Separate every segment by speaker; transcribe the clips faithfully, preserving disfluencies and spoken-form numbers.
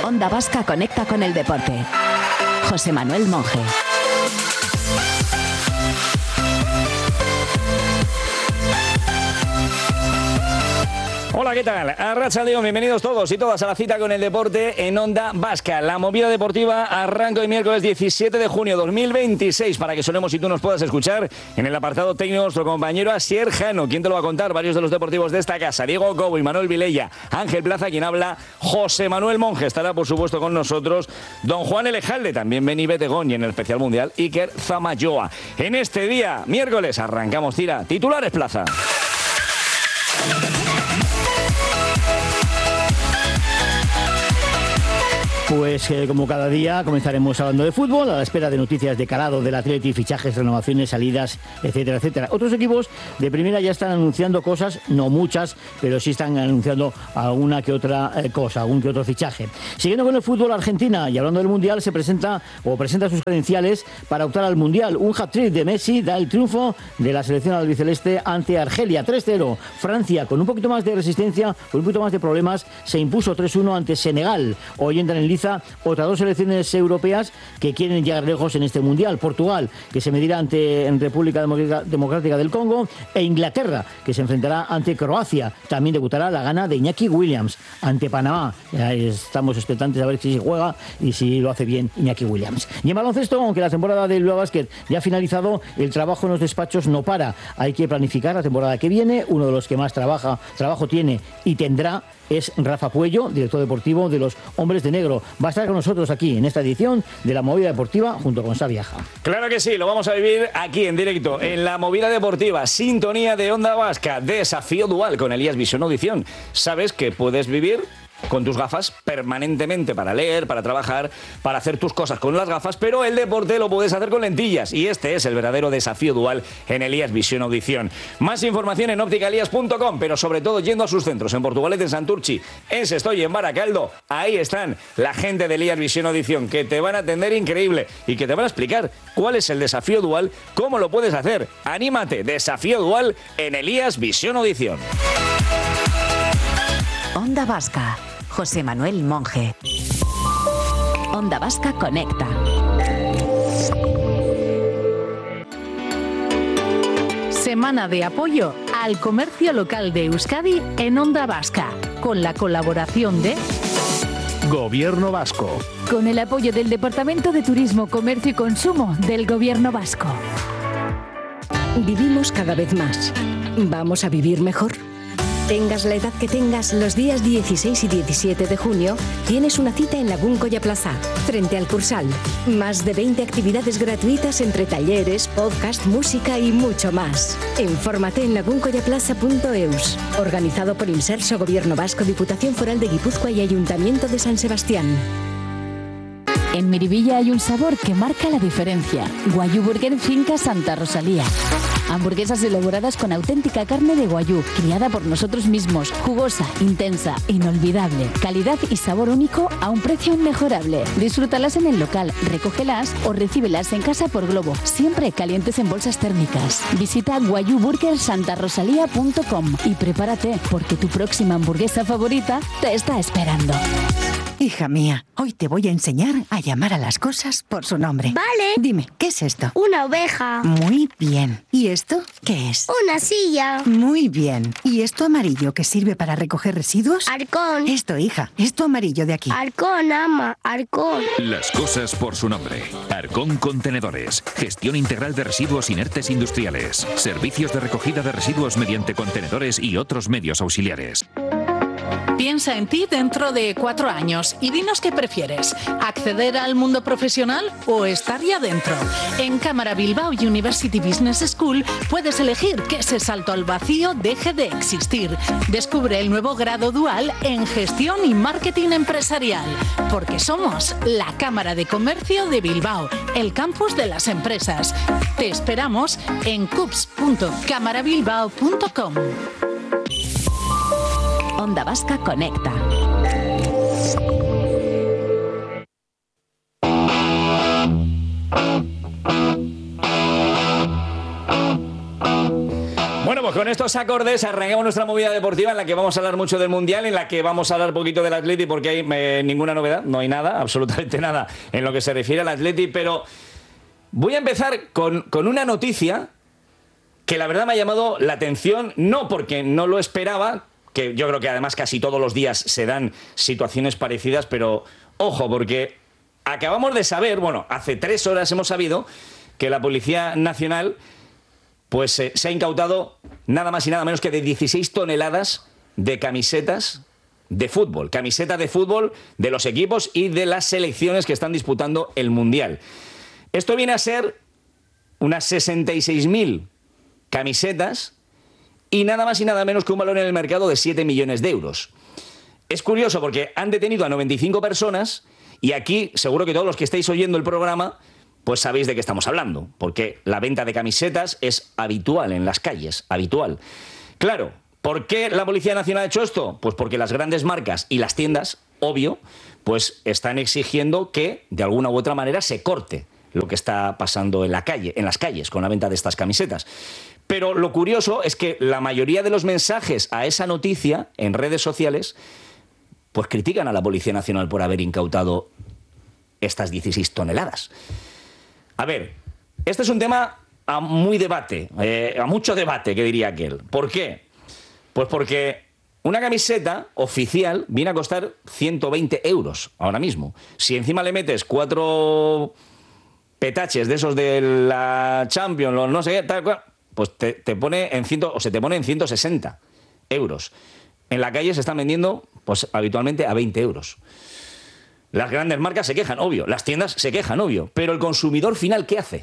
Speaker 1: Onda Vasca conecta con el deporte. José Manuel Monje.
Speaker 2: Hola, ¿qué tal? Arratsaldeon, bienvenidos todos y todas a la cita con el deporte en Onda Vasca. La movida deportiva arranca hoy miércoles diecisiete de junio de dos mil veintiséis para que sonemos y tú nos puedas escuchar. En el apartado técnico nuestro compañero Asier Jano. ¿Quién te lo va a contar? Varios de los deportivos de esta casa. Diego Cobo y Manuel Vilella. Ángel Plaza, quien habla. José Manuel Monje estará, por supuesto, con nosotros. Don Juan Elejalde, también Beni Betegón y en el especial mundial Iker Zamayoa. En este día, miércoles, arrancamos tira. Titulares, Plaza.
Speaker 3: Pues eh, como cada día comenzaremos hablando de fútbol, a la espera de noticias de calado del Atleti, fichajes, renovaciones, salidas, etcétera, etcétera. Otros equipos de primera ya están anunciando cosas, no muchas, pero sí están anunciando alguna que otra eh, cosa, algún que otro fichaje. Siguiendo con el fútbol, Argentina, y hablando del Mundial, se presenta o presenta sus credenciales para optar al Mundial. Un hat-trick de Messi da el triunfo de la selección albiceleste ante Argelia, tres cero. Francia, con un poquito más de resistencia, con un poquito más de problemas, se impuso tres uno ante Senegal. Hoy entran en liza otras dos selecciones europeas que quieren llegar lejos en este Mundial. Portugal, que se medirá ante en República Democrática del Congo, e Inglaterra, que se enfrentará ante Croacia. También debutará la gana de Iñaki Williams ante Panamá. Ya estamos expectantes a ver si juega y si lo hace bien Iñaki Williams. Y en baloncesto, aunque la temporada del Bilbao Basket ya ha finalizado, el trabajo en los despachos no para. Hay que planificar la temporada que viene. Uno de los que más trabaja, trabajo tiene y tendrá es Rafa Puello, director deportivo de los Hombres de Negro. Va a estar con nosotros aquí en esta edición de la Movida Deportiva junto con Sabiaja.
Speaker 2: Claro que sí, lo vamos a vivir aquí en directo en la Movida Deportiva, sintonía de Onda Vasca, desafío dual con Elías Visión Audición. ¿Sabes que puedes vivir con tus gafas permanentemente para leer, para trabajar, para hacer tus cosas con las gafas, pero el deporte lo puedes hacer con lentillas? Y este es el verdadero desafío dual en Elías Visión Audición. Más información en óptica elías punto com, pero sobre todo yendo a sus centros en Portugalete, en Santurchi, en Sestoy y en Baracaldo. Ahí están la gente de Elías Visión Audición, que te van a atender increíble y que te van a explicar cuál es el desafío dual, cómo lo puedes hacer. ¡Anímate! Desafío dual en Elías Visión Audición.
Speaker 1: Onda Vasca. José Manuel Monje. Onda Vasca conecta.
Speaker 4: Semana de apoyo al comercio local de Euskadi en Onda Vasca, con la colaboración de
Speaker 5: Gobierno Vasco.
Speaker 4: Con el apoyo del Departamento de Turismo, Comercio y Consumo del Gobierno Vasco.
Speaker 6: Vivimos cada vez más. ¿Vamos a vivir mejor? Tengas la edad que tengas, los días dieciséis y diecisiete de junio tienes una cita en Lagun Colla Plaza, frente al Cursal. Más de veinte actividades gratuitas entre talleres, podcast, música y mucho más. Infórmate en lagun colla plaza punto eus. Organizado por Inserso, Gobierno Vasco, Diputación Foral de Guipúzcoa y Ayuntamiento de San Sebastián.
Speaker 4: En Miribilla hay un sabor que marca la diferencia. Guayú Burger Finca Santa Rosalía. Hamburguesas elaboradas con auténtica carne de guayú, criada por nosotros mismos, jugosa, intensa, inolvidable, calidad y sabor único a un precio inmejorable. Disfrútalas en el local, recógelas o recíbelas en casa por globo, siempre calientes en bolsas térmicas. Visita guayú burger santa rosalía punto com y prepárate, porque tu próxima hamburguesa favorita te está esperando.
Speaker 7: Hija mía, hoy te voy a enseñar a llamar a las cosas por su nombre.
Speaker 8: Vale.
Speaker 7: Dime, ¿qué es esto?
Speaker 8: Una oveja.
Speaker 7: Muy bien. ¿Y esto qué es?
Speaker 8: Una silla.
Speaker 7: Muy bien. ¿Y esto amarillo que sirve para recoger residuos?
Speaker 8: Arcón.
Speaker 7: Esto, hija, esto amarillo de aquí.
Speaker 8: Arcón, ama, Arcón.
Speaker 9: Las cosas por su nombre. Arcón Contenedores. Gestión integral de residuos inertes industriales. Servicios de recogida de residuos mediante contenedores y otros medios auxiliares.
Speaker 4: Piensa en ti dentro de cuatro años y dinos qué prefieres, acceder al mundo profesional o estar ya dentro. En Cámara Bilbao University Business School puedes elegir que ese salto al vacío deje de existir. Descubre el nuevo grado dual en Gestión y Marketing Empresarial, porque somos la Cámara de Comercio de Bilbao, el campus de las empresas. Te esperamos en cups punto cámara bilbao punto com.
Speaker 1: Onda Vasca conecta.
Speaker 2: Bueno, pues con estos acordes arrancamos nuestra movida deportiva en la que vamos a hablar mucho del Mundial, en la que vamos a hablar poquito del Atleti porque hay eh, ninguna novedad, no hay nada, absolutamente nada en lo que se refiere al Atleti, pero voy a empezar con, con una noticia que la verdad me ha llamado la atención, no porque no lo esperaba, que yo creo que además casi todos los días se dan situaciones parecidas, pero ojo, porque acabamos de saber, bueno, hace tres horas hemos sabido que la Policía Nacional pues eh, se ha incautado nada más y nada menos que de dieciséis toneladas de camisetas de fútbol, camisetas de fútbol de los equipos y de las selecciones que están disputando el Mundial. Esto viene a ser unas sesenta y seis mil camisetas y nada más y nada menos que un valor en el mercado de siete millones de euros. Es curioso porque han detenido a noventa y cinco personas y aquí seguro que todos los que estáis oyendo el programa pues sabéis de qué estamos hablando, porque la venta de camisetas es habitual en las calles, habitual. Claro, ¿por qué la Policía Nacional ha hecho esto? Pues porque las grandes marcas y las tiendas, obvio, pues están exigiendo que de alguna u otra manera se corte lo que está pasando en la calle, en las calles con la venta de estas camisetas. Pero lo curioso es que la mayoría de los mensajes a esa noticia en redes sociales pues critican a la Policía Nacional por haber incautado estas dieciséis toneladas. A ver, este es un tema a muy debate, eh, a mucho debate, que diría aquel. ¿Por qué? Pues porque una camiseta oficial viene a costar ciento veinte euros ahora mismo. Si encima le metes cuatro petaches de esos de la Champions, o no sé qué, tal cual, pues te, te pone en ciento, o se te pone en ciento sesenta euros. En la calle se están vendiendo pues habitualmente a veinte euros. Las grandes marcas se quejan, obvio. Las tiendas se quejan, obvio. Pero el consumidor final, ¿qué hace?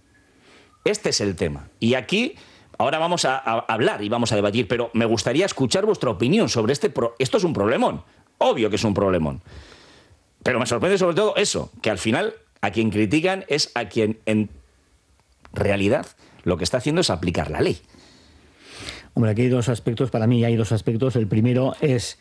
Speaker 2: Este es el tema. Y aquí ahora vamos a, a hablar y vamos a debatir, pero me gustaría escuchar vuestra opinión sobre este... Pro... Esto es un problemón. Obvio que es un problemón. Pero me sorprende sobre todo eso, que al final a quien critican es a quien en realidad lo que está haciendo es aplicar la ley.
Speaker 3: Hombre, aquí hay dos aspectos, para mí hay dos aspectos. El primero es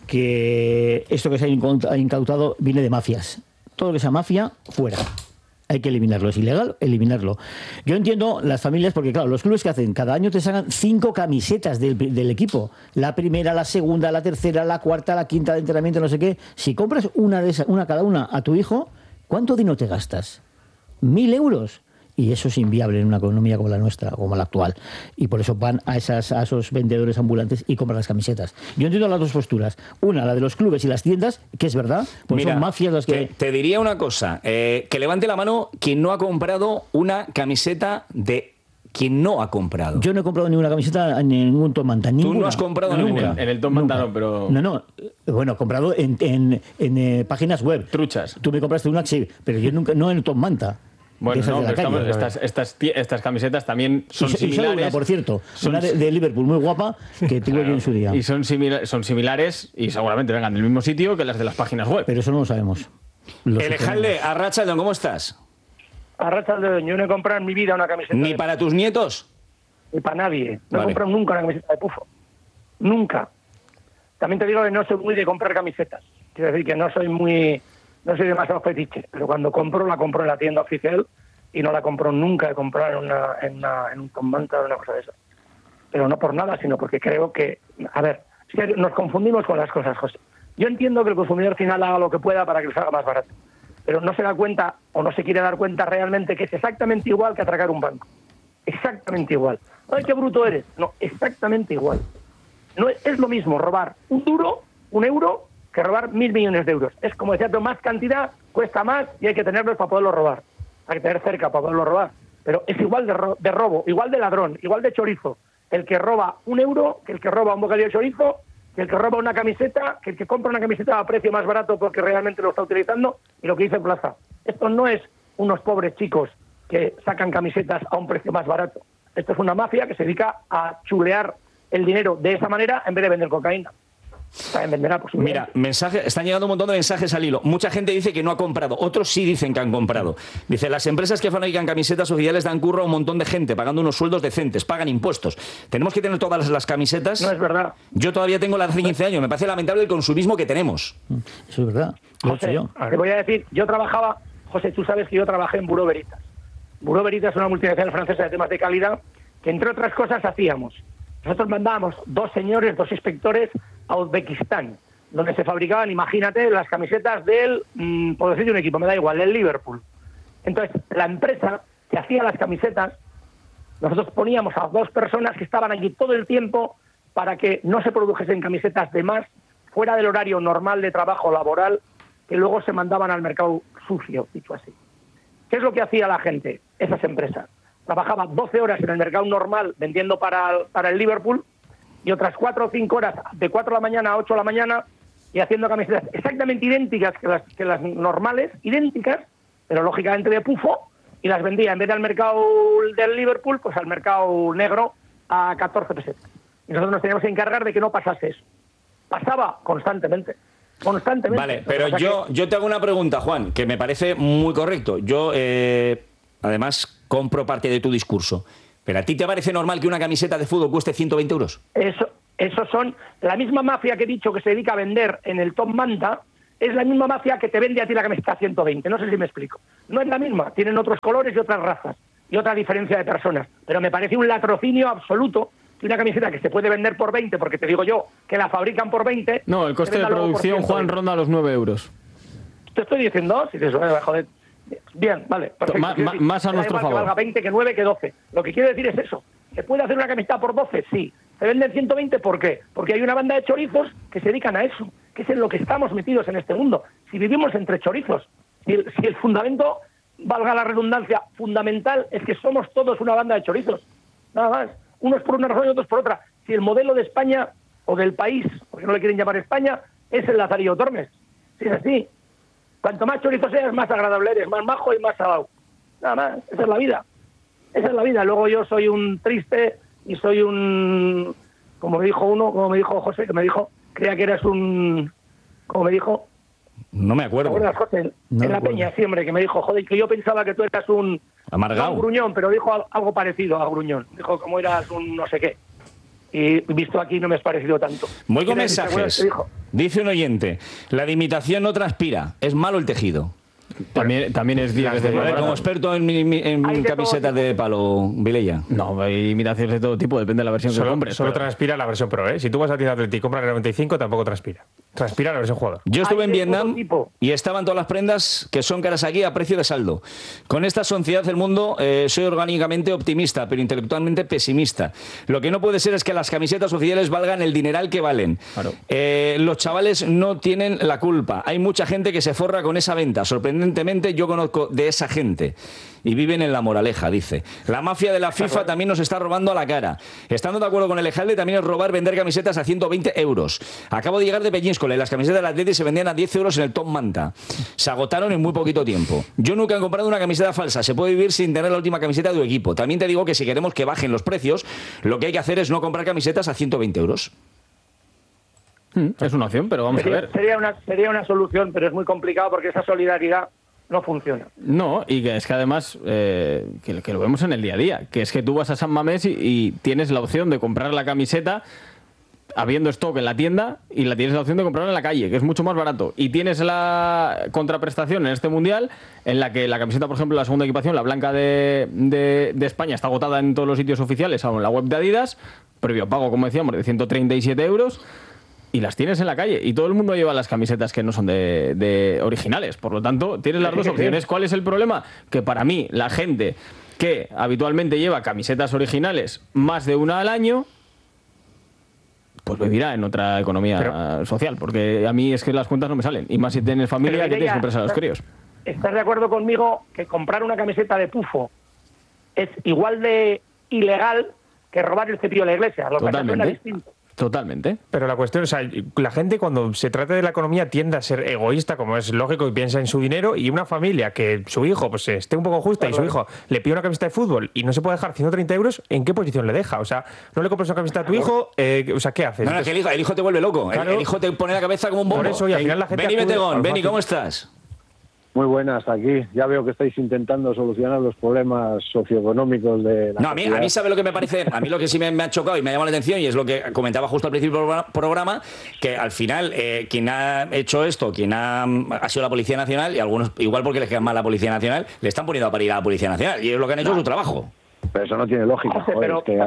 Speaker 3: que esto que se ha incautado viene de mafias. Todo lo que sea mafia, fuera. Hay que eliminarlo. Es ilegal, eliminarlo. Yo entiendo las familias, porque claro, los clubes que hacen, cada año te sacan cinco camisetas del, del equipo. La primera, la segunda, la tercera, la cuarta, la quinta de entrenamiento, no sé qué. Si compras una de esas, una cada una a tu hijo, ¿cuánto dinero te gastas? ¿Mil euros? Y eso es inviable en una economía como la nuestra, como la actual. Y por eso van a, esas, a esos vendedores ambulantes y compran las camisetas. Yo entiendo las dos posturas. Una, la de los clubes y las tiendas, que es verdad, pues
Speaker 2: Mira,
Speaker 3: son mafias las que...
Speaker 2: Te, te diría una cosa, eh, que levante la mano quien no ha comprado una camiseta de quien no ha comprado.
Speaker 3: Yo no he comprado ninguna camiseta en ningún Tom Manta. Ninguna.
Speaker 2: ¿Tú no has comprado
Speaker 3: no,
Speaker 2: ninguna?
Speaker 3: En
Speaker 10: el, en el Tom Manta no, pero...
Speaker 3: No, no. Bueno, he comprado en, en, en eh, páginas web.
Speaker 10: Truchas.
Speaker 3: Tú me compraste una, sí, pero yo nunca, no en el Tom Manta.
Speaker 10: Bueno, no, pero estamos, estas, estas, estas camisetas también son y, similares.
Speaker 3: Y una, por cierto,
Speaker 10: son,
Speaker 3: una de, de Liverpool muy guapa que tuve yo en su día.
Speaker 10: Y son, simila, son similares y seguramente vengan del mismo sitio que las de las páginas web.
Speaker 3: Pero eso no lo sabemos.
Speaker 2: Elejalde, Arrachaldeón, ¿cómo estás?
Speaker 11: Arrachaldeón, yo no he comprado en mi vida una camiseta.
Speaker 2: ¿Ni para tus nietos?
Speaker 11: Ni para nadie. No
Speaker 2: vale.
Speaker 11: he comprado nunca una camiseta de Pufo. Nunca. También te digo que no soy muy de comprar camisetas. Quiero decir que no soy muy... No soy demasiado fetiche, pero cuando compro, la compro en la tienda oficial y no la compro nunca de comprar en, una, en, una, en un Tom Manta o una cosa de esa. Pero no por nada, sino porque creo que... A ver, es que nos confundimos con las cosas, José. Yo entiendo que el consumidor final haga lo que pueda para que le salga más barato, pero no se da cuenta o no se quiere dar cuenta realmente que es exactamente igual que atracar un banco. Exactamente igual. ¡Ay, qué bruto eres! No, exactamente igual. No es, es lo mismo robar un duro, un euro, que robar mil millones de euros. Es como decía, más cantidad cuesta más y hay que tenerlos para poderlo robar. Hay que tener cerca para poderlo robar. Pero es igual de, ro de robo, igual de ladrón, igual de chorizo. El que roba un euro, que el que roba un bocadillo de chorizo, que el que roba una camiseta, que el que compra una camiseta a precio más barato porque realmente lo está utilizando, y lo que dice Plaza. Esto no es unos pobres chicos que sacan camisetas a un precio más barato. Esto es una mafia que se dedica a chulear el dinero de esa manera en vez de vender cocaína.
Speaker 2: Mira, mensaje, están llegando un montón de mensajes al hilo. Mucha gente dice que no ha comprado, otros sí dicen que han comprado. Dice, las empresas que fabrican camisetas oficiales dan curro a un montón de gente, pagando unos sueldos decentes, pagan impuestos. Tenemos que tener todas las camisetas.
Speaker 11: No es verdad.
Speaker 2: Yo todavía tengo las de hace quince años, me parece lamentable el consumismo que tenemos.
Speaker 3: Eso es verdad.
Speaker 11: José, yo. Te voy a decir, yo trabajaba, José, tú sabes que yo trabajé en Bureau Veritas. Bureau Veritas es una multinacional francesa de temas de calidad que, entre otras cosas, hacíamos nosotros mandábamos dos señores, dos inspectores a Uzbekistán, donde se fabricaban, imagínate, las camisetas del, mmm, por decir un equipo, me da igual, del Liverpool. Entonces, la empresa que hacía las camisetas, nosotros poníamos a dos personas que estaban aquí todo el tiempo para que no se produjesen camisetas de más fuera del horario normal de trabajo laboral, que luego se mandaban al mercado sucio, dicho así. ¿Qué es lo que hacía la gente, esas empresas? Trabajaba doce horas en el mercado normal vendiendo para, para el Liverpool y otras cuatro o cinco horas de cuatro de la mañana a ocho de la mañana y haciendo camisetas exactamente idénticas que las, que las normales, idénticas, pero lógicamente de pufo, y las vendía en vez del mercado del Liverpool, pues al mercado negro a catorce pesetas. Y nosotros nos teníamos que encargar de que no pasase eso. Pasaba constantemente. Constantemente.
Speaker 2: Vale, pero yo,
Speaker 11: que...
Speaker 2: yo te hago una pregunta, Juan, que me parece muy correcto. Yo, eh, además, compro parte de tu discurso. ¿Pero a ti te parece normal que una camiseta de fútbol cueste ciento veinte euros?
Speaker 11: Eso, eso son... La misma mafia que he dicho que se dedica a vender en el Top Manta, es la misma mafia que te vende a ti la camiseta a ciento veinte. No sé si me explico. No es la misma. Tienen otros colores y otras razas. Y otra diferencia de personas. Pero me parece un latrocinio absoluto que una camiseta que se puede vender por veinte, porque te digo yo que la fabrican por veinte...
Speaker 10: No, el coste de producción, Juan, ronda los nueve euros.
Speaker 11: Te estoy diciendo, si te suena, joder. Bien, vale, perfecto.
Speaker 10: Ma, ma,
Speaker 11: decir,
Speaker 10: más a nuestro
Speaker 11: favor. Que valga veinte, que nueve, que doce. Lo que quiero decir es eso. ¿Se puede hacer una camiseta por doce? Sí. ¿Se venden ciento veinte? ¿Por qué? Porque hay una banda de chorizos que se dedican a eso, que es en lo que estamos metidos en este mundo. Si vivimos entre chorizos, si el, si el fundamento, valga la redundancia, fundamental es que somos todos una banda de chorizos. Nada más. Unos por una razón y otros por otra. Si el modelo de España, o del país, porque no le quieren llamar España, es el Lazarillo Tormes. Si es así. Cuanto más chorizo seas, más agradable eres, más majo y más salado. Nada más. Esa es la vida. Esa es la vida. Luego yo soy un triste y soy un... Como me dijo uno, como me dijo José, que me dijo, creía que eras un... Como me dijo...
Speaker 2: No me acuerdo.
Speaker 11: ¿Te acuerdas, José?
Speaker 2: No
Speaker 11: en la
Speaker 2: recuerdo.
Speaker 11: Peña, siempre, que me dijo, joder, que yo pensaba que tú eras un...
Speaker 2: Amargado.
Speaker 11: No un gruñón, pero dijo algo parecido a gruñón. Dijo como eras un no sé qué. Y visto aquí no me has parecido tanto.
Speaker 2: Voy con
Speaker 11: ¿Quieres decir, ¿te acuerdas
Speaker 2: mensajes.
Speaker 11: qué dijo?
Speaker 2: Dice un oyente, la de imitación no transpira, es malo el tejido.
Speaker 10: También, también es día que
Speaker 2: A ver, como experto en, mi- mi- en
Speaker 10: Hay de
Speaker 2: camisetas de palo, Vilella.
Speaker 10: No, hay imitaciones de todo tipo, depende de la versión que
Speaker 12: Solo,
Speaker 10: compres.
Speaker 12: solo
Speaker 10: pero-
Speaker 12: transpira la versión Pro, ¿eh? Si tú vas a tienda Atleti y compras la noventa y cinco, tampoco transpira. Transpira la versión jugador.
Speaker 2: Yo estuve en
Speaker 11: Hay de todo
Speaker 2: Vietnam
Speaker 11: tipo.
Speaker 2: y estaban todas las prendas que son caras aquí a precio de saldo. Con esta sociedad del mundo eh, soy orgánicamente optimista, pero intelectualmente pesimista. Lo que no puede ser es que las camisetas oficiales valgan el dineral que valen.
Speaker 10: Claro.
Speaker 2: Eh, los chavales no tienen la culpa. Hay mucha gente que se forra con esa venta. Sorprendentemente yo conozco de esa gente. Y viven en La Moraleja, dice. La mafia de la FIFA también nos está robando a la cara. Estando de acuerdo con el Ejalde, también es robar vender camisetas a ciento veinte euros. Acabo de llegar de Peñíscola y las camisetas del Atleti se vendían a diez euros en el Top Manta. Se agotaron en muy poquito tiempo. Yo nunca he comprado una camiseta falsa. Se puede vivir sin tener la última camiseta de tu equipo. También te digo que si queremos que bajen los precios, lo que hay que hacer es no comprar camisetas a ciento veinte euros.
Speaker 10: Mm, Es una opción, pero vamos a
Speaker 11: Sería,
Speaker 10: ver.
Speaker 11: sería, una, sería una solución, pero es muy complicado porque esa solidaridad no funciona.
Speaker 10: No, y que es que además, eh, que, que lo vemos en el día a día, que es que tú vas a San Mamés y, y tienes la opción de comprar la camiseta habiendo stock en la tienda y la tienes la opción de comprarla en la calle, que es mucho más barato. Y tienes la contraprestación en este Mundial en la que la camiseta, por ejemplo, la segunda equipación, la blanca de, de, de España, está agotada en todos los sitios oficiales, aún en la web de Adidas, previo pago, como decíamos, de ciento treinta y siete euros. Y las tienes en la calle. Y todo el mundo lleva las camisetas que no son de, de originales. Por lo tanto, tienes las dos opciones. ¿Cuál es el problema? Que para mí, la gente que habitualmente lleva camisetas originales más de una al año, pues vivirá en otra economía
Speaker 12: Pero-
Speaker 10: social. Porque a mí es que las cuentas no me salen. Y más si tienes familia,
Speaker 11: Pero
Speaker 10: que tienes
Speaker 11: ya,
Speaker 10: que prestar a los
Speaker 11: ¿estás-
Speaker 10: críos.
Speaker 11: ¿Estás de acuerdo conmigo que comprar una camiseta de pufo es igual de ilegal que robar el cepillo de la iglesia? Lo que pasa es que suena
Speaker 10: Totalmente.
Speaker 11: distinto.
Speaker 10: Totalmente.
Speaker 12: Pero la cuestión, o sea, la gente cuando se trata de la economía tiende a ser egoísta, como es lógico, y piensa en su dinero, y una familia que su hijo pues esté un poco justa y su hijo le pide una camiseta de fútbol y no se puede dejar ciento treinta euros, ¿en qué posición le deja? O sea, no le compras una camiseta a tu hijo, eh, o sea, ¿qué haces?
Speaker 2: No, no, es que el hijo, el hijo te vuelve loco. El-
Speaker 12: Claro.
Speaker 2: El, hijo te pone la cabeza como un bombo.
Speaker 12: Por eso, y al final la gente
Speaker 2: Beni
Speaker 12: acude
Speaker 2: Betegón,
Speaker 12: al
Speaker 2: Beni,
Speaker 12: fácil.
Speaker 2: ¿cómo estás?
Speaker 13: Muy buenas, aquí. Ya veo que estáis intentando solucionar los problemas socioeconómicos de la
Speaker 2: No, a mí, a
Speaker 13: sociedad.
Speaker 2: mí sabe lo que me parece, a mí lo que sí me, me ha chocado y me ha llamado la atención, y es lo que comentaba justo al principio del programa- programa, que al final eh, quien ha hecho esto, quien ha, ha sido la Policía Nacional, y algunos, igual porque les queda mal la Policía Nacional, le están poniendo a parir a la Policía Nacional, y es lo que han hecho su trabajo.
Speaker 13: Pero eso no tiene lógica.
Speaker 11: José,
Speaker 13: joder,
Speaker 11: pero
Speaker 13: es que-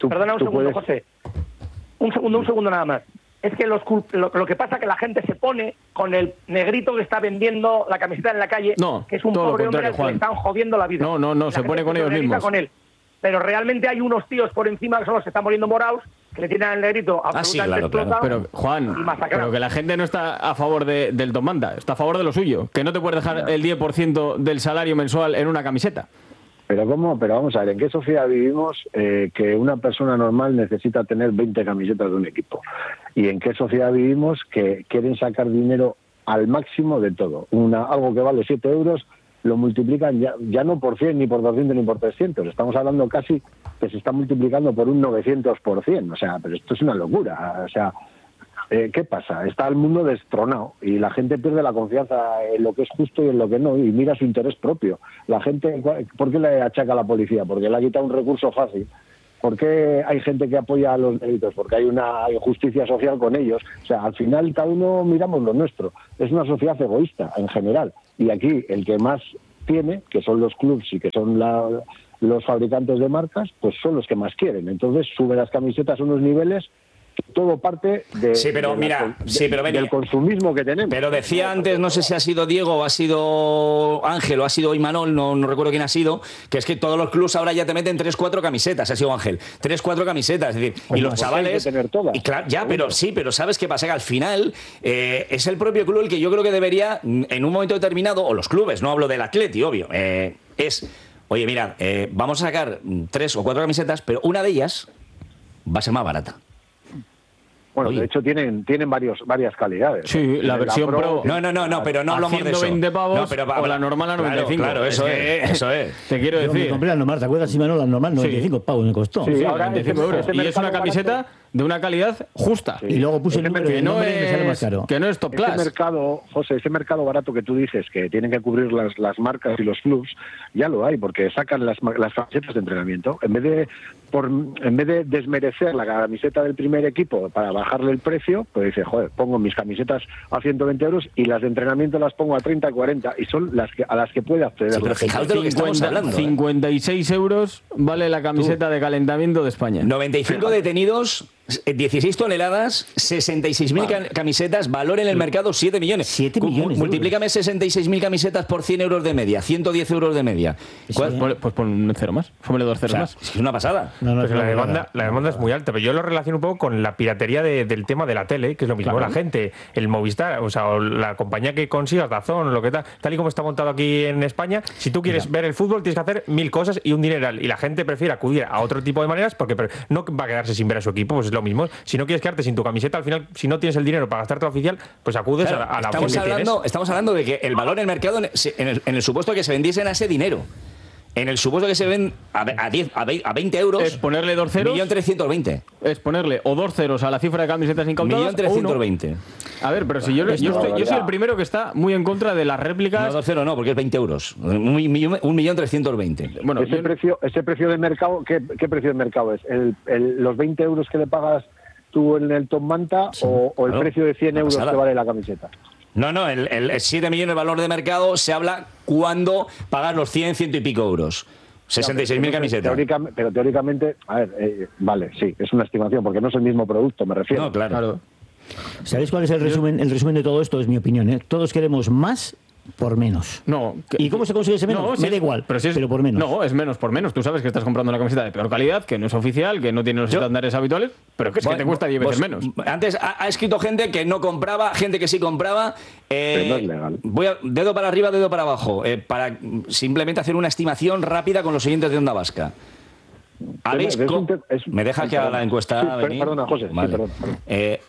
Speaker 13: tú,
Speaker 11: Perdona un
Speaker 13: tú
Speaker 11: segundo,
Speaker 13: puedes...
Speaker 11: José. Un segundo, un segundo nada más. Es que los cul- lo, lo que pasa es que la gente se pone con el negrito que está vendiendo la camiseta en la calle,
Speaker 10: No,
Speaker 11: que es un
Speaker 10: todo lo
Speaker 11: pobre hombre
Speaker 10: contrario,
Speaker 11: al que le
Speaker 10: Juan.
Speaker 11: están jodiendo la vida.
Speaker 10: No, no, no,
Speaker 11: La
Speaker 10: se
Speaker 11: gente
Speaker 10: pone con ellos
Speaker 11: solidariza
Speaker 10: mismos.
Speaker 11: con él. Pero realmente hay unos tíos por encima que son los que están poniendo moraos, que le tienen al negrito
Speaker 2: Ah, sí,
Speaker 11: absolutamente
Speaker 2: claro, claro.
Speaker 11: explotado
Speaker 10: Pero, Juan,
Speaker 11: y masacrado.
Speaker 10: pero que la gente no está a favor de, del top manta, está a favor de lo suyo. Que no te puedes dejar el diez por ciento del salario mensual en una camiseta.
Speaker 13: Pero ¿cómo? Pero vamos a ver, ¿en qué sociedad vivimos eh, que una persona normal necesita tener veinte camisetas de un equipo? ¿Y en qué sociedad vivimos que quieren sacar dinero al máximo de todo? Una, algo que vale siete euros lo multiplican ya, ya no por cien, ni por doscientos, ni por trescientos. Estamos hablando casi que se está multiplicando por un novecientos por ciento. O sea, pero esto es una locura. O sea, eh, ¿qué pasa? Está el mundo destronado y la gente pierde la confianza en lo que es justo y en lo que no, y mira su interés propio. La gente, ¿por qué le achaca a la policía? Porque le ha quitado un recurso fácil. ¿Por qué hay gente que apoya a los delitos? Porque hay una injusticia social con ellos. O sea, al final cada uno miramos lo nuestro. Es una sociedad egoísta en general. Y aquí el que más tiene, que son los clubs y que son la, los fabricantes de marcas, pues son los que más quieren. Entonces sube las camisetas a unos niveles que todo parte de,
Speaker 2: Sí, pero
Speaker 13: de la-
Speaker 2: mira,
Speaker 13: de-
Speaker 2: sí, pero Beni,
Speaker 13: del consumismo que tenemos.
Speaker 2: Pero decía antes, no sé si ha sido Diego o ha sido Ángel o ha sido Imanol, no, no recuerdo quién ha sido, que es que todos los clubs ahora ya te meten tres, cuatro camisetas, ha sido Ángel, tres, cuatro camisetas, es decir, y
Speaker 13: Pues
Speaker 2: los
Speaker 13: pues
Speaker 2: chavales...
Speaker 13: hay que tener todas.
Speaker 2: Y claro, ya, pero sí, pero ¿sabes qué pasa? Que al final eh, es el propio club el que yo creo que debería, en un momento determinado, o los clubes, no hablo del Atleti, obvio, eh, es, oye, mira, eh, vamos a sacar tres o cuatro camisetas, pero una de ellas va a ser más barata.
Speaker 13: Bueno,
Speaker 2: Oye.
Speaker 13: de hecho tienen tienen varios varias calidades.
Speaker 10: Sí,
Speaker 13: Tienen
Speaker 10: la versión Pro.
Speaker 2: No, no, no, no, pero no
Speaker 10: a
Speaker 2: hablamos de eso.
Speaker 10: ciento veinte pavos
Speaker 2: No, pero va-
Speaker 10: o la normal a
Speaker 2: claro,
Speaker 10: noventa y cinco.
Speaker 2: Claro, eso
Speaker 10: Es que-
Speaker 2: es, eso es.
Speaker 10: Te quiero
Speaker 3: Yo me
Speaker 10: decir.
Speaker 3: compré la normal, ¿te acuerdas, Imanol? La normal, noventa y cinco pavos me costó.
Speaker 13: Sí,
Speaker 10: Sí,
Speaker 13: ahora
Speaker 10: noventa y cinco
Speaker 13: este-
Speaker 10: euros.
Speaker 13: este
Speaker 10: Y es
Speaker 13: mercado
Speaker 10: una camiseta
Speaker 13: barato-
Speaker 10: de una calidad justa.
Speaker 3: Y luego puse el
Speaker 13: Ese
Speaker 3: número y
Speaker 10: Que
Speaker 3: el
Speaker 10: no,
Speaker 3: nombre y me sale más
Speaker 10: es,
Speaker 3: caro.
Speaker 10: que no es top
Speaker 13: Ese
Speaker 10: class.
Speaker 13: mercado, José, ese mercado barato que tú dices que tienen que cubrir las, las marcas y los clubs, ya lo hay, porque sacan las, ma- las camisetas de entrenamiento. En vez de por en vez de desmerecer la camiseta del primer equipo para bajarle el precio, pues dice, joder, pongo mis camisetas a ciento veinte euros y las de entrenamiento las pongo a treinta, cuarenta, y son las que a las que puede acceder.
Speaker 2: Sí, pero
Speaker 13: la gente.
Speaker 2: fijaos de lo que estamos
Speaker 10: cincuenta
Speaker 2: hablando. ¿eh?
Speaker 10: cincuenta y seis euros vale la camiseta de calentamiento de España.
Speaker 2: noventa y cinco detenidos, eh, dieciséis toneladas, sesenta y seis mil ca- camisetas, valor en el mercado siete millones.
Speaker 3: siete
Speaker 2: Cu-
Speaker 3: millones de
Speaker 2: Multiplícame sesenta y seis mil camisetas por cien euros de media, ciento diez euros de media. ¿Cuál-
Speaker 10: Pues, pues pon un cero más. Póngale dos
Speaker 2: o
Speaker 10: ceros
Speaker 2: sea,
Speaker 10: más.
Speaker 2: es una pasada.
Speaker 3: No, no,
Speaker 12: Pues
Speaker 3: no,
Speaker 12: la,
Speaker 3: no,
Speaker 12: demanda,
Speaker 3: no.
Speaker 12: la demanda es muy alta, pero yo lo relaciono un poco con la piratería de- del tema de la tele, que es lo mismo.
Speaker 10: Claro.
Speaker 12: La gente, el Movistar, o sea, o la compañía que consigas, Dazón, lo que tal, tal y como está montado aquí en España, si tú quieres ver el fútbol tienes que hacer mil cosas y un dineral. Y la gente prefiere acudir a otro tipo de maneras porque pero no va a quedarse sin ver a su equipo, pues es lo mismo. Si no quieres quedarte sin tu camiseta, al final, si no tienes el dinero para gastarte la oficial, pues acudes
Speaker 2: Claro,
Speaker 12: a, la- a la
Speaker 2: estamos,
Speaker 12: opción que
Speaker 2: hablando,
Speaker 12: tienes.
Speaker 2: estamos hablando de que el valor en el mercado, en el, en el supuesto de que se vendiesen a ese dinero, en el supuesto de que se ven a, ve- a diez, a ve- a veinte euros,
Speaker 10: Es ponerle dos ceros.
Speaker 2: millón trescientos veinte.
Speaker 10: Es ponerle o dos ceros a la cifra de camisetas incautadas.
Speaker 2: Millón
Speaker 10: o
Speaker 2: trescientos
Speaker 10: uno.
Speaker 2: veinte.
Speaker 10: A ver, pero si yo, yo,
Speaker 13: Esto,
Speaker 10: estoy-
Speaker 13: la
Speaker 10: yo soy el
Speaker 13: verdad.
Speaker 10: primero que está muy en contra de las réplicas.
Speaker 2: No, dos cero no, porque es veinte euros. Un millón, un millón trescientos veinte.
Speaker 10: Bueno,
Speaker 13: ese
Speaker 10: yo-
Speaker 13: precio ese precio de mercado, ¿qué, qué precio de mercado es? ¿El, el- ¿Los veinte euros que le pagas tú en el Top Manta o, o el
Speaker 2: claro.
Speaker 13: precio de cien
Speaker 2: Una
Speaker 13: euros
Speaker 2: pasada.
Speaker 13: que vale la camiseta?
Speaker 2: No, no, el, el siete millones de valor de mercado se habla cuando pagas los cien, ciento y pico euros. sesenta y seis mil
Speaker 13: Entonces,
Speaker 2: camisetas.
Speaker 13: teórica- pero teóricamente, a ver, eh, vale, sí, es una estimación, porque no es el mismo producto, me refiero.
Speaker 2: No, claro.
Speaker 10: claro.
Speaker 3: ¿Sabéis cuál es el resumen? El resumen de todo esto es mi opinión, ¿eh? Todos queremos más por menos.
Speaker 10: No. que-
Speaker 3: ¿Y cómo se consigue ese menos?
Speaker 10: No, si
Speaker 3: Me
Speaker 10: es-
Speaker 3: da igual,
Speaker 10: pero, si es-
Speaker 3: pero por menos.
Speaker 10: No, es menos por menos. Tú sabes que estás comprando una camiseta de peor calidad, que no es oficial, que no tiene los
Speaker 2: Yo-
Speaker 10: estándares habituales, pero que es que te cuesta diez veces
Speaker 2: Vos-
Speaker 10: menos.
Speaker 2: Antes ha, ha escrito gente que no compraba, gente que sí compraba. eh,
Speaker 13: Pero no es legal.
Speaker 2: Voy a, dedo para arriba, dedo para abajo, eh, para mm, simplemente hacer una estimación rápida con los siguientes de Onda Vasca. ¿Habéis
Speaker 13: es
Speaker 2: co-
Speaker 13: un te- es-
Speaker 2: ¿Me dejas que haga la encuesta?
Speaker 13: Sí, per-
Speaker 2: Beni?
Speaker 13: perdona, José, sí,
Speaker 2: Vale.
Speaker 13: perdón, perdón.
Speaker 2: Eh,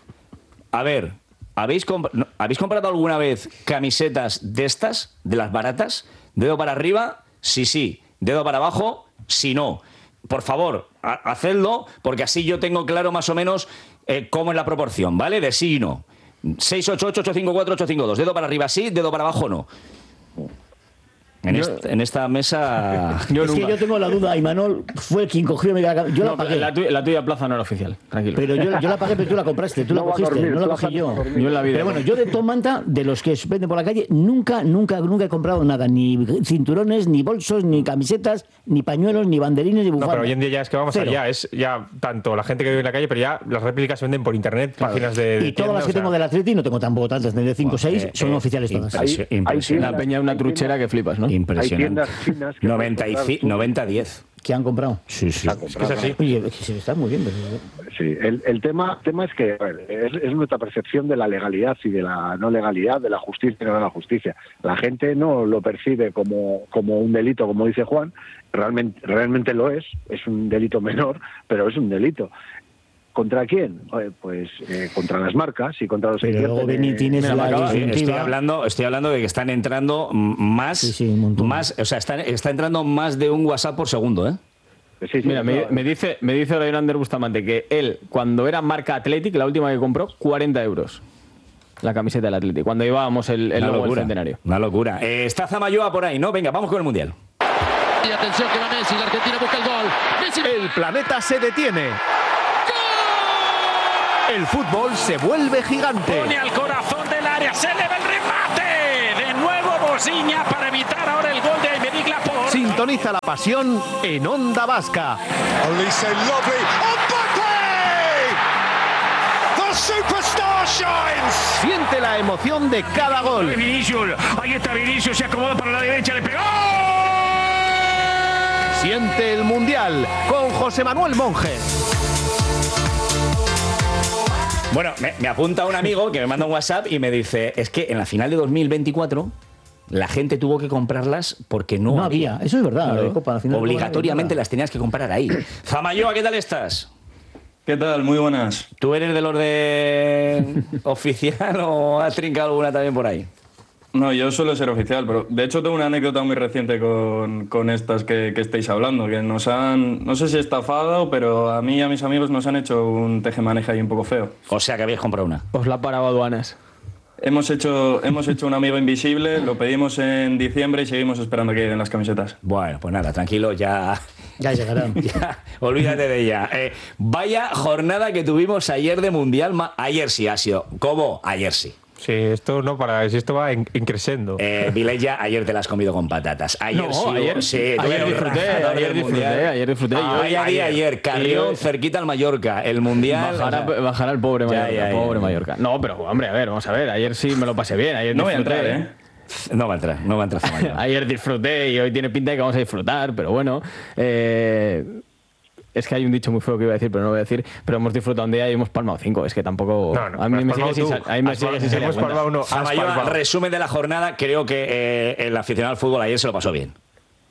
Speaker 2: a ver, ¿habéis, comp- no, ¿habéis comprado alguna vez camisetas de estas, de las baratas? Dedo para arriba, sí, sí. Dedo para abajo, sí, no. Por favor, ha- hacedlo, porque así yo tengo claro más o menos eh, cómo es la proporción, ¿vale? De sí y no. seis ocho ocho, ocho cinco cuatro, ocho cinco dos. Dedo para arriba sí, dedo para abajo no. En, yo, est, en esta mesa...
Speaker 3: Yo es nunca. que yo tengo la duda, Imanol fue quien cogió mi cara. Yo no, la pagué.
Speaker 10: La tuya, la tuya plaza no era oficial, tranquilo.
Speaker 3: Pero yo, yo la pagué, pero tú la compraste, tú no la cogiste, dormir, no la cogí yo.
Speaker 10: Yo en la vida.
Speaker 3: Pero bueno, yo de Tom Manta, de los que se venden por la calle, nunca, nunca, nunca he comprado nada. Ni cinturones, ni bolsos, ni camisetas, ni pañuelos, ni banderines, ni bufandas.
Speaker 12: No, pero hoy en día ya es que vamos
Speaker 3: Cero.
Speaker 12: allá. Es ya tanto la gente que vive en la calle, pero ya las réplicas se venden por internet, claro. Páginas de, de
Speaker 3: y todas tienda, las que o sea... tengo del Atleti, no tengo tampoco tantas, de cinco o seis, son eh, oficiales todas.
Speaker 10: Hay, hay la peña es una truchera que flipas, ¿no?
Speaker 2: Impresionante. noventa diez.
Speaker 3: ¿Qué han comprado?
Speaker 2: Sí, sí.
Speaker 12: Es que es así.
Speaker 3: Oye, se está muy bien.
Speaker 13: Sí, el, el tema, tema es que a ver, es, es nuestra percepción de la legalidad y de la no legalidad, de la justicia y no de la justicia. La gente no lo percibe como, como un delito, como dice Juan. Realmente, realmente lo es. Es un delito menor, pero es un delito. ¿Contra quién? Pues eh, contra las marcas y contra los...
Speaker 3: Pero luego Beni tienes la
Speaker 2: acaba, estoy hablando estoy hablando de que están entrando más, sí, sí, más o sea, está, está entrando más de un WhatsApp por segundo, ¿eh?
Speaker 10: Sí, sí, Mira, me, me dice me dice Leonardo Bustamante que él, cuando era marca Athletic, la última que compró, cuarenta euros. La camiseta del Athletic, cuando llevábamos el, el logo del centenario.
Speaker 2: Una locura. Eh, está Zamayoa por ahí, ¿no? Venga, vamos con el Mundial.
Speaker 14: Y atención que va Messi, la Argentina busca el gol. Messi.
Speaker 5: El planeta se detiene. El fútbol se vuelve gigante.
Speaker 15: Pone al corazón del área, se eleva el remate. De nuevo Bosiña para evitar ahora el gol de Aymeric Laporte.
Speaker 5: Sintoniza la pasión en Onda Vasca.
Speaker 16: Olise lovely. Mbappé! The superstar shines.
Speaker 5: Siente la emoción de cada gol.
Speaker 15: Vinicius, ahí está Vinicius, se acomoda para la derecha, le pegó.
Speaker 5: Siente el Mundial con José Manuel Monge.
Speaker 2: Bueno, me, me apunta un amigo que me manda un WhatsApp y me dice, es que en la final de dos mil veinticuatro la gente tuvo que comprarlas porque no,
Speaker 3: no había. había. Eso es verdad.
Speaker 2: Claro.
Speaker 3: La Copa, la final
Speaker 2: Obligatoriamente las tenías que comprar ahí. Zamayoa, ¿qué tal estás?
Speaker 17: ¿Qué tal? Muy buenas.
Speaker 2: ¿Tú eres del orden oficial o has trincado alguna también por ahí?
Speaker 17: No, yo suelo ser oficial, pero de hecho tengo una anécdota muy reciente con, con estas que, que estáis hablando, que nos han, no sé si estafado, pero a mí y a mis amigos nos han hecho un tejemaneje ahí un poco feo.
Speaker 2: O sea, que habéis comprado una.
Speaker 10: Os la ha parado aduanas.
Speaker 17: Hemos hecho, hemos hecho un amigo invisible, lo pedimos en diciembre y seguimos esperando que lleguen las camisetas.
Speaker 2: Bueno, pues nada, tranquilo, ya...
Speaker 3: Ya llegarán.
Speaker 2: Ya, olvídate de ella. Eh, vaya jornada que tuvimos ayer de Mundial. Ayer sí ha sido. ¿Cómo? Ayer sí.
Speaker 12: Sí, esto no para, si esto va en, en crescendo.
Speaker 2: Eh, Vilella, ayer te la has comido con patatas. Ayer
Speaker 10: no,
Speaker 2: sí,
Speaker 10: ayer,
Speaker 2: sí,
Speaker 10: ayer disfruté, ayer disfruté, ayer disfruté.
Speaker 2: Ah, ayer, ayer, ayer, Carrión, cerquita al Mallorca, el Mundial.
Speaker 10: Bajar, o sea, bajar al pobre Mallorca, ya, ya, pobre ya, Mallorca. No, pero hombre, a ver, vamos a ver, ayer sí me lo pasé bien, ayer
Speaker 17: no
Speaker 10: disfruté.
Speaker 17: Voy a entrar, ¿eh?
Speaker 2: No va a entrar, no va a entrar Zamayoa.
Speaker 10: Ayer disfruté y hoy tiene pinta de que vamos a disfrutar, pero bueno... Eh... Es que hay un dicho muy feo que iba a decir, pero no lo voy a decir. Pero hemos disfrutado un día y hemos palmado cinco. Es que tampoco...
Speaker 12: No, no,
Speaker 10: a mí me sigue sin salir. A mí me sigue sin salir.
Speaker 12: Hemos palmado uno.
Speaker 2: Zamayoa, resumen de la jornada. Creo que eh, el aficionado al fútbol ayer se lo pasó bien.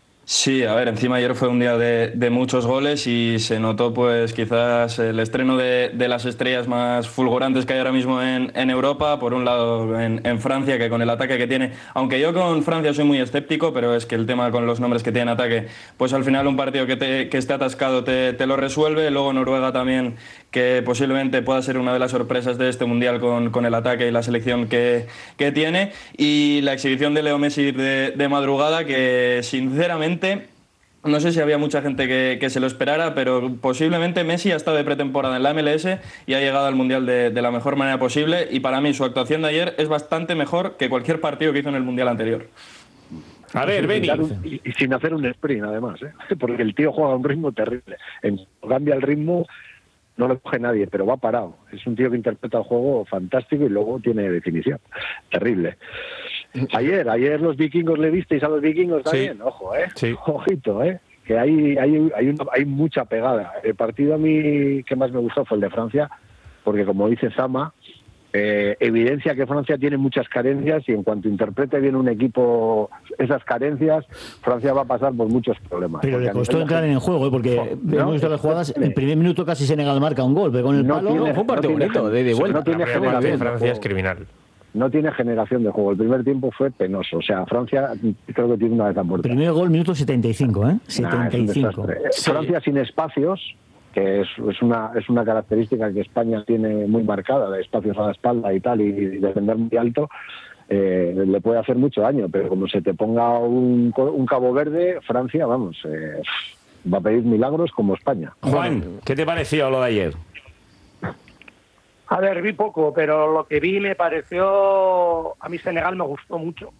Speaker 17: Sí, a ver, encima ayer fue un día de, de muchos goles y se notó pues quizás el estreno de, de las estrellas más fulgurantes que hay ahora mismo en, en Europa, por un lado en, en Francia, que con el ataque que tiene, aunque yo con Francia soy muy escéptico, pero es que el tema con los nombres que tiene ataque, pues al final un partido que, te, que esté atascado te, te lo resuelve. Luego Noruega también, que posiblemente pueda ser una de las sorpresas de este Mundial con, con el ataque y la selección que, que tiene, y la exhibición de Leo Messi de, de madrugada, que sinceramente no sé si había mucha gente que, que se lo esperara, pero posiblemente Messi ha estado de pretemporada en la M L S y ha llegado al Mundial de, de la mejor manera posible, y para mí su actuación de ayer es bastante mejor que cualquier partido que hizo en el Mundial anterior.
Speaker 2: A ver, Beni.
Speaker 13: Y, y sin hacer un sprint, además, ¿eh? Porque el tío juega a un ritmo terrible. En, cambia el ritmo, no lo coge nadie, pero va parado. Es un tío que interpreta el juego fantástico y luego tiene definición. Terrible. Ayer, ayer los vikingos, ¿le visteis a los vikingos también? Sí. Ojo, ¿eh? Sí. Ojito, ¿eh? Que hay, hay, hay, una, hay mucha pegada. El partido a mí que más me gustó fue el de Francia, porque como dice Zama, eh, evidencia que Francia tiene muchas carencias, y en cuanto interprete bien un equipo esas carencias, Francia va a pasar por muchos problemas.
Speaker 3: Pero le costó entrar en el juego, ¿eh? Porque no, hemos visto las jugadas, en el primer minuto casi Senegal marca un gol, pero con el
Speaker 13: no
Speaker 3: palo
Speaker 13: tiene,
Speaker 3: no, fue un partido
Speaker 13: no
Speaker 3: bonito, de, de vuelta.
Speaker 13: No tiene generación.
Speaker 12: Francia es criminal.
Speaker 13: No tiene generación de juego. El primer tiempo fue penoso. O sea, Francia creo que tiene una vez a muerta.
Speaker 3: Primer gol, minuto setenta y cinco, ¿eh? setenta y cinco.
Speaker 13: Nah, sí. Francia sin espacios, que es, es una es una característica que España tiene muy marcada, de espacios a la espalda y tal, y, y defender muy alto. eh, le puede hacer mucho daño, pero como se te ponga un, un Cabo Verde, Francia, vamos, eh, va a pedir milagros como España.
Speaker 2: Juan, ¿qué te pareció lo de ayer?
Speaker 11: A ver, vi poco, pero lo que vi me pareció... A mí Senegal me gustó mucho.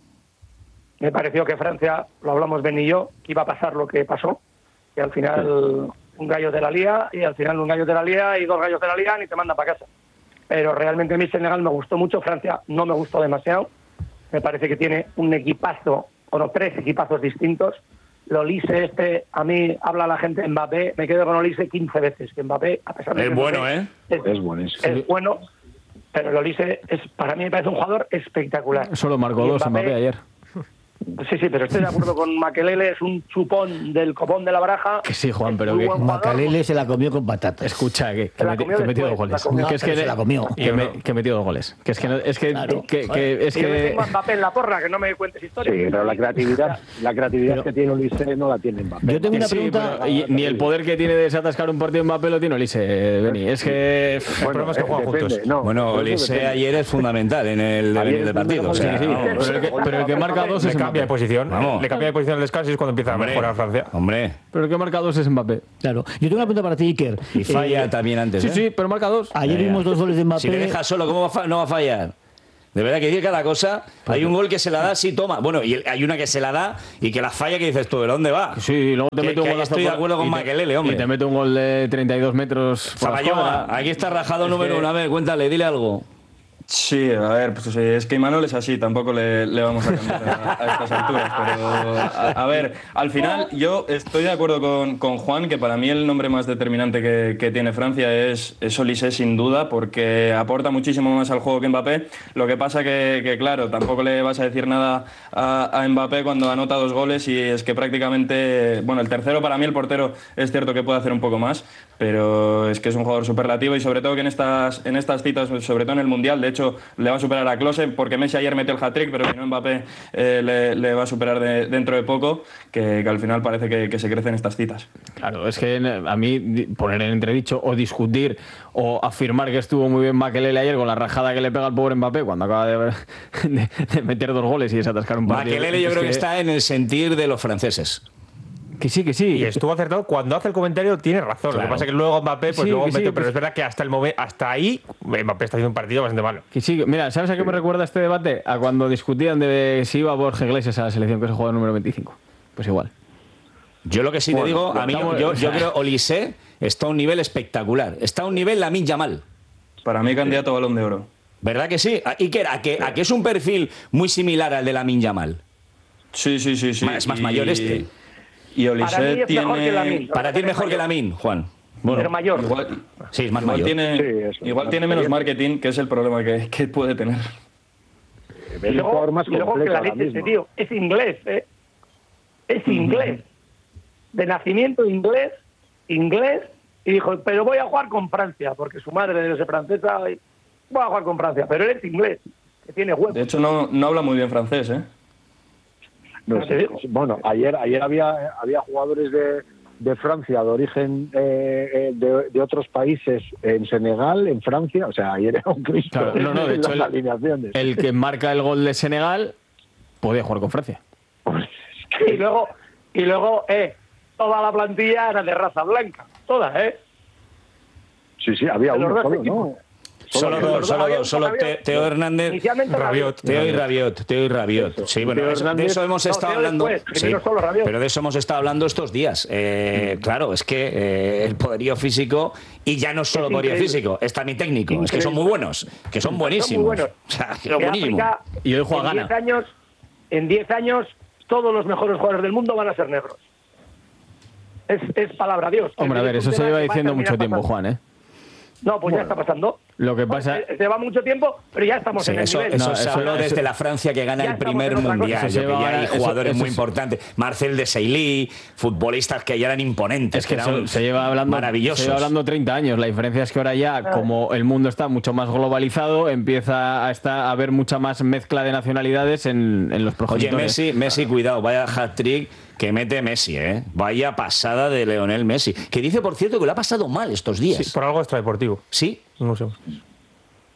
Speaker 11: Me pareció que Francia, lo hablamos Ben y yo, que iba a pasar lo que pasó, que al final un gallo de la lía, y al final un gallo de la lía y dos gallos de la lía y te mandan para casa. Pero realmente a mí Senegal me gustó mucho, Francia no me gustó demasiado. Me parece que tiene un equipazo, o no, tres equipazos distintos. Lo Olise este, a mí habla la gente de Mbappé, me quedo con Olise quince veces, que Mbappé, a pesar de
Speaker 2: es
Speaker 11: que
Speaker 2: bueno,
Speaker 11: Mbappé
Speaker 2: ¿eh?
Speaker 11: Es,
Speaker 13: es buenísimo.
Speaker 11: Es bueno, pero el Olise es, para mí me parece un jugador espectacular.
Speaker 10: Solo marcó
Speaker 11: Y
Speaker 10: dos
Speaker 11: Mbappé,
Speaker 10: Mbappé ayer.
Speaker 11: Sí, sí, pero estoy de acuerdo con Makelele, es un chupón del copón de la baraja.
Speaker 10: Que sí, Juan, pero
Speaker 11: muy
Speaker 10: que...
Speaker 11: buen jugador.
Speaker 3: Makelele se la comió con patatas.
Speaker 10: Escucha, que, que,
Speaker 11: Se la
Speaker 10: meti-
Speaker 11: comió
Speaker 10: que metió dos
Speaker 11: después,
Speaker 10: goles.
Speaker 11: la comió.
Speaker 10: Que es que,
Speaker 3: Se la comió.
Speaker 10: Que, me- que metió dos goles. Que es que, no- es que,
Speaker 3: Claro.
Speaker 10: que, que- es
Speaker 11: Y yo me
Speaker 10: que...
Speaker 11: tengo a Mbappé en la porra, que no me cuentes historias.
Speaker 13: Sí, pero la creatividad, la creatividad
Speaker 3: Pero-
Speaker 13: que tiene Olise no la tiene Mbappé.
Speaker 3: Yo tengo una
Speaker 10: Sí,
Speaker 3: pregunta.
Speaker 10: pero- y ni el poder que tiene de desatascar un partido en Mbappé lo tiene Olise, Beni. Es que...
Speaker 12: El problema es que
Speaker 13: eh,
Speaker 12: juegan
Speaker 13: depende,
Speaker 12: juntos.
Speaker 13: no,
Speaker 2: Bueno,
Speaker 13: por eso
Speaker 2: Olise
Speaker 13: depende.
Speaker 2: ayer es fundamental en el devenir
Speaker 13: Ayer
Speaker 2: del partido. O sea,
Speaker 10: Sí, sí,
Speaker 2: no,
Speaker 10: pero, el que, pero el que marca dos
Speaker 12: Le
Speaker 10: es
Speaker 12: cambia de
Speaker 10: Mbappé.
Speaker 12: posición.
Speaker 2: Vamos.
Speaker 12: Le cambia de posición al descanso y es cuando empieza a
Speaker 2: Hombre,
Speaker 12: mejorar Francia.
Speaker 2: hombre.
Speaker 10: Pero el que marca dos es Mbappé.
Speaker 3: Claro, yo tengo una pregunta para ti, Iker.
Speaker 2: Y falla
Speaker 3: Eh,
Speaker 2: también antes.
Speaker 10: Sí,
Speaker 2: ¿eh?
Speaker 10: sí, pero marca dos.
Speaker 3: Ayer
Speaker 2: Ya, ya.
Speaker 3: vimos dos goles de Mbappé.
Speaker 2: Si le dejas solo, ¿cómo va a fa- no va a fallar? De verdad que dice cada cosa. Hay un gol que se la da, sí, toma. Bueno, y el- hay una que se la da y que la falla, que dices tú, ¿de dónde va?
Speaker 10: Sí, y luego te
Speaker 2: Que-
Speaker 10: mete un
Speaker 2: que ahí
Speaker 10: golazo
Speaker 2: estoy de
Speaker 10: por-
Speaker 2: acuerdo con
Speaker 10: y te-
Speaker 2: Makelele, hombre.
Speaker 10: Y te mete un gol de treinta y dos metros por la
Speaker 2: Zaballoa,
Speaker 10: escuadra.
Speaker 2: aquí está rajado
Speaker 10: Es
Speaker 2: número
Speaker 10: que-
Speaker 2: uno. A ver, cuéntale, dile algo.
Speaker 17: Sí, a ver, pues sí, es que Imanol es así, tampoco le, le vamos a cambiar a, a estas alturas, pero a, a ver, al final yo estoy de acuerdo con, con Juan, que para mí el nombre más determinante que, que tiene Francia es, es Olise, sin duda, porque aporta muchísimo más al juego que Mbappé. Lo que pasa que, que claro, tampoco le vas a decir nada a, a Mbappé cuando anota dos goles, y es que prácticamente, bueno, el tercero para mí, el portero, es cierto que puede hacer un poco más, pero es que es un jugador superlativo, y sobre todo que en estas, en estas citas, sobre todo en el Mundial, de hecho le va a superar a Klose, porque Messi ayer metió el hat-trick, pero si no Mbappé eh, le, le va a superar de- dentro de poco, que, que al final parece que, que se crecen estas citas.
Speaker 10: Claro, es que a mí di- poner en entredicho o discutir o afirmar que estuvo muy bien Makelele ayer con la rajada que le pega al pobre Mbappé cuando acaba de, de- de meter dos goles y desatascar un partido.
Speaker 2: Makelele yo
Speaker 10: Es
Speaker 2: creo que está en el sentir de los franceses.
Speaker 10: Que sí, que sí.
Speaker 12: Y estuvo acertado. Cuando hace el comentario tiene razón. Lo
Speaker 2: Claro.
Speaker 12: que pasa es que luego Mbappé, pues
Speaker 10: Sí,
Speaker 12: luego
Speaker 10: que sí,
Speaker 12: mete,
Speaker 10: pues-
Speaker 12: pero es verdad que hasta el momen- hasta ahí Mbappé está haciendo un partido bastante malo.
Speaker 10: Que sí, mira, ¿sabes a qué me recuerda este debate? A cuando discutían de si iba Borja Iglesias a la selección, que es el jugador número veinticinco. Pues igual.
Speaker 2: Yo lo que sí te digo, a mí,
Speaker 10: estamos-
Speaker 2: yo,
Speaker 10: o sea-
Speaker 2: yo creo Olise está a un nivel espectacular. Está a un nivel Lamine Yamal.
Speaker 17: Para mí, candidato a Balón de Oro.
Speaker 2: ¿Verdad que sí? ¿Y que, a, que, a que es un perfil muy similar al de Lamine Yamal?
Speaker 17: Sí, sí, sí, sí.
Speaker 2: Es más
Speaker 17: Y-
Speaker 2: mayor este.
Speaker 17: Y
Speaker 11: Para mí
Speaker 17: Olise
Speaker 11: es mejor que
Speaker 17: tiene...
Speaker 11: Lamine.
Speaker 2: Para ti es mejor que Lamine, Juan.
Speaker 11: Pero mayor.
Speaker 17: Igual,
Speaker 2: Sí, es más
Speaker 17: igual
Speaker 2: mayor.
Speaker 17: tiene,
Speaker 13: Sí, eso,
Speaker 17: igual
Speaker 13: más
Speaker 17: tiene menos
Speaker 13: experiencia.
Speaker 17: marketing, que es el problema que, que puede tener.
Speaker 13: Es
Speaker 11: Y
Speaker 13: un
Speaker 11: luego,
Speaker 13: jugador más
Speaker 11: y luego que
Speaker 13: completo
Speaker 11: la
Speaker 13: ahora
Speaker 11: leche ese
Speaker 13: mismo.
Speaker 11: tío es inglés, ¿eh? Es inglés. De nacimiento inglés, inglés, y dijo, pero voy a jugar con Francia, porque su madre debe ser francesa, y voy a jugar con Francia, pero él es inglés, que tiene huevos.
Speaker 17: De hecho, no, no habla muy bien francés, ¿eh?
Speaker 13: No
Speaker 11: No te
Speaker 13: sé.
Speaker 11: digo.
Speaker 13: Bueno, ayer ayer había había jugadores de, de Francia de origen eh, eh, de, de otros países en Senegal, en Francia, o sea, ayer era un Cristo.
Speaker 10: Claro, no, no, de hecho,
Speaker 13: las
Speaker 10: el,
Speaker 13: alineaciones.
Speaker 10: el que marca el gol de Senegal podía jugar con Francia.
Speaker 11: Y luego, y luego, eh, toda la plantilla era de raza blanca, toda, ¿eh?
Speaker 13: Sí, sí, había
Speaker 11: de los
Speaker 13: uno
Speaker 11: dos
Speaker 13: solo,
Speaker 11: equipos.
Speaker 13: ¿no?
Speaker 2: Solo
Speaker 11: Solo
Speaker 2: dos, solo
Speaker 11: había-
Speaker 2: dos. Solo
Speaker 11: había-
Speaker 2: Te- Teo Hernández.
Speaker 11: Inicialmente
Speaker 12: Rabiot.
Speaker 2: Teo y Rabiot, Teo y Rabiot. Sí, bueno,
Speaker 13: Teo
Speaker 2: eso- de
Speaker 13: Hernández-
Speaker 2: eso hemos
Speaker 11: No,
Speaker 2: estado
Speaker 11: Teo
Speaker 2: hablando.
Speaker 11: después,
Speaker 2: Sí,
Speaker 11: primero solo Rabiot.
Speaker 2: pero de eso hemos estado hablando estos días. Eh, claro, es que eh, el poderío físico, y ya no solo
Speaker 11: Es
Speaker 2: poderío
Speaker 11: increíble.
Speaker 2: físico, es también técnico. Es que
Speaker 11: Increíble.
Speaker 2: son muy buenos, que son buenísimos.
Speaker 11: buenos.
Speaker 2: O sea, que
Speaker 11: Que
Speaker 2: son buenísimos.
Speaker 11: África,
Speaker 10: Y hoy juega
Speaker 11: en
Speaker 10: Ghana.
Speaker 11: diez años, en diez años, todos los mejores jugadores del mundo van a ser negros. Es, es palabra de Dios.
Speaker 10: Hombre, a
Speaker 11: Es
Speaker 10: ver,
Speaker 11: un
Speaker 10: eso se
Speaker 11: tema
Speaker 10: lleva
Speaker 11: que va a
Speaker 10: diciendo
Speaker 11: terminar
Speaker 10: mucho tiempo,
Speaker 11: pasando.
Speaker 10: Juan, ¿eh?
Speaker 11: No, pues ya está pasando.
Speaker 10: Lo que pasa...
Speaker 11: Eh, Se va mucho tiempo, pero ya estamos
Speaker 2: Sí,
Speaker 11: en el
Speaker 2: eso
Speaker 11: nivel.
Speaker 2: eso
Speaker 10: No,
Speaker 2: se
Speaker 10: eso-
Speaker 2: habló
Speaker 10: eso-
Speaker 2: desde la Francia que gana
Speaker 11: Ya
Speaker 2: el
Speaker 11: estamos
Speaker 2: primer
Speaker 11: en otra cosa.
Speaker 2: mundial.
Speaker 10: Eso
Speaker 2: Yo
Speaker 10: se
Speaker 2: que
Speaker 10: va
Speaker 2: ya
Speaker 10: ahora-
Speaker 2: hay
Speaker 10: eso-
Speaker 2: jugadores
Speaker 10: eso
Speaker 2: muy
Speaker 10: es-
Speaker 2: importantes. Marcel de Seilly, futbolistas que ya eran imponentes.
Speaker 10: Es que
Speaker 2: eran
Speaker 10: eso se lleva hablando,
Speaker 2: maravillosos.
Speaker 10: se lleva hablando treinta años. La diferencia es que ahora ya, como el mundo está mucho más globalizado, empieza a, estar, a haber mucha más mezcla de nacionalidades en, en los
Speaker 2: Oye,
Speaker 10: progenitores.
Speaker 2: Messi, Messi, cuidado, vaya hat-trick que mete Messi, ¿eh? Vaya pasada de Leonel Messi. Que dice, por cierto, que lo ha pasado mal estos días.
Speaker 12: Sí, por algo extradeportivo.
Speaker 2: ¿Sí?
Speaker 12: No sé.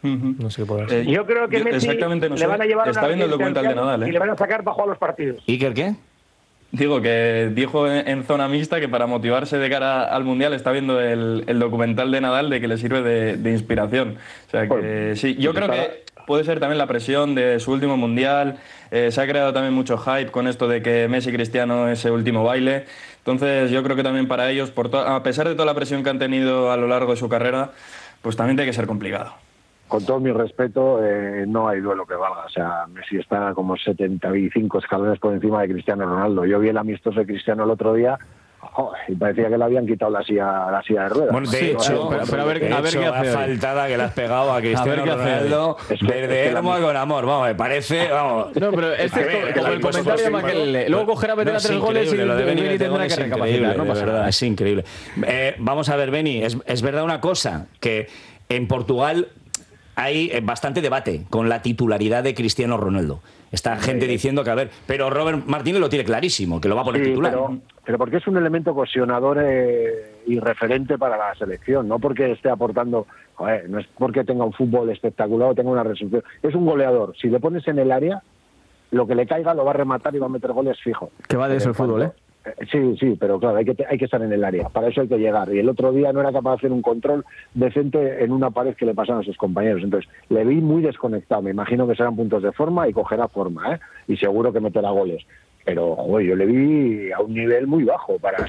Speaker 12: No sé qué puede ser.
Speaker 17: Eh,
Speaker 11: Yo creo que
Speaker 17: yo
Speaker 11: Messi
Speaker 17: exactamente no
Speaker 11: le
Speaker 17: sé.
Speaker 11: van a llevar
Speaker 17: Está
Speaker 11: una
Speaker 17: viendo el documental de
Speaker 11: residencia
Speaker 17: Nadal, ¿eh?
Speaker 11: y le van a sacar bajo a los partidos.
Speaker 2: ¿Iker qué?
Speaker 17: Digo que dijo en, en zona mixta que para motivarse de cara al Mundial está viendo el, el documental de Nadal de que le sirve de, de inspiración. O sea que sí, yo creo que puede ser también la presión de su último Mundial. Eh, se ha creado también mucho hype con esto de que Messi y Cristiano es el último baile. Entonces yo creo que también para ellos, por to- a pesar de toda la presión que han tenido a lo largo de su carrera, pues también tiene que ser complicado.
Speaker 13: Con todo mi respeto, eh, no hay duelo que valga. O sea, Messi está como setenta y cinco escalones por encima de Cristiano Ronaldo. Yo vi el amistoso de Cristiano el otro día, oh, y parecía que le habían quitado la silla, la silla de ruedas.
Speaker 2: Bueno, de
Speaker 13: Sí,
Speaker 2: hecho,
Speaker 13: vale,
Speaker 2: pero, pero a ver,
Speaker 10: de
Speaker 2: a ver
Speaker 10: hecho,
Speaker 2: qué
Speaker 10: la
Speaker 2: hace
Speaker 10: faltada
Speaker 2: que le has pegado a Cristiano
Speaker 10: A ver qué hace
Speaker 2: Ronaldo
Speaker 13: Es que-
Speaker 2: desde
Speaker 13: es que la-
Speaker 2: Hermo con amor. Vamos, me parece, vamos.
Speaker 10: No, pero este
Speaker 2: A
Speaker 10: es
Speaker 2: ver,
Speaker 10: como,
Speaker 2: que
Speaker 10: como
Speaker 2: la-
Speaker 10: el
Speaker 2: pues,
Speaker 10: comentario de
Speaker 2: pues,
Speaker 10: Makelele. Luego cogerá meter
Speaker 2: no,
Speaker 10: a
Speaker 2: es
Speaker 10: tres goles y,
Speaker 2: increíble, lo de Beni
Speaker 10: y
Speaker 2: de
Speaker 10: tendrá
Speaker 2: Tegón
Speaker 10: que
Speaker 2: es
Speaker 10: recapacitar.
Speaker 2: increíble,
Speaker 10: No
Speaker 2: de
Speaker 10: pasa
Speaker 2: verdad,
Speaker 10: nada.
Speaker 2: es increíble. Eh, vamos a ver, Beni, es, es verdad una cosa, que en Portugal hay eh, bastante debate con la titularidad de Cristiano Ronaldo. Está gente diciendo que, a ver, pero Robert Martínez lo tiene clarísimo, que lo va a poner
Speaker 13: Sí,
Speaker 2: titular.
Speaker 13: pero, pero porque es un elemento cohesionador eh, y referente para la selección, no porque esté aportando, joder, no es porque tenga un fútbol espectacular o tenga una resolución, es un goleador. Si le pones en el área, lo que le caiga lo va a rematar y va a meter goles fijo.
Speaker 10: Que va de eso el fútbol, ¿eh?
Speaker 13: Sí, sí, pero claro, hay que, hay que estar en el área, para eso hay que llegar. Y el otro día no era capaz de hacer un control decente en una pared que le pasaron a sus compañeros. Entonces, le vi muy desconectado. Me imagino que serán puntos de forma y cogerá forma, ¿eh? Y seguro que meterá goles. Pero, joder, yo le vi a un nivel muy bajo para